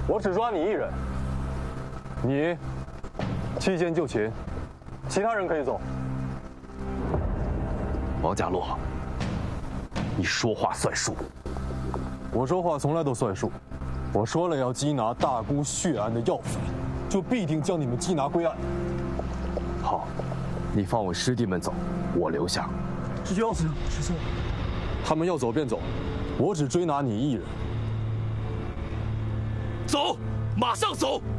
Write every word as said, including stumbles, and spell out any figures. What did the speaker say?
我只抓你一人。你期间就擒，其他人可以走。 王家洛，你说话算数。 我说话从来都算数。我说了要缉拿大姑血案的要犯，就必定将你们缉拿归案。 好，你放我师弟们走，我留下。 是要死，师兄。他们要走便走，我只追拿你一人。 走，马上走！